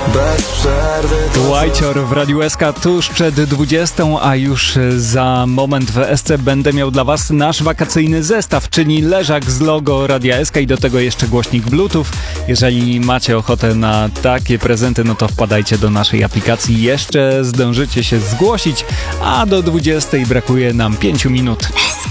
bez przerwy. Łajcior w Radiu SK tuż przed 20, a już za moment w SC będę miał dla Was nasz wakacyjny zestaw, czyli leżak z logo Radia SK i do tego jeszcze głośnik Bluetooth. Jeżeli macie ochotę na takie prezenty, no to wpadajcie do naszej aplikacji. Jeszcze zdążycie się zgłosić, a do 20 brakuje nam 5 minut.